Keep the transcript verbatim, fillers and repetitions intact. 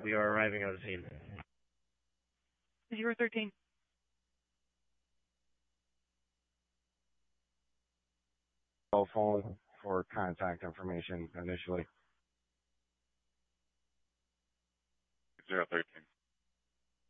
We are arriving on the scene. Zero thirteen. Cell phone for contact information initially. Zero thirteen.